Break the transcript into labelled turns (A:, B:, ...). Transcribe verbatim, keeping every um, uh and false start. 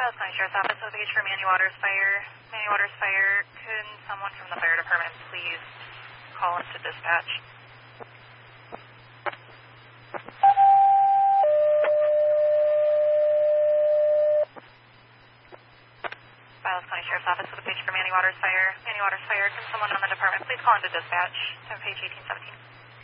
A: Miles County Sheriff's Office with a page for Manny Waters Fire. Manny Waters Fire, can someone from the fire department please call into dispatch? Miles County Sheriff's Office with a page for Manny Waters Fire. Manny Waters Fire, can someone on the department please call into dispatch? On page eighteen seventeen.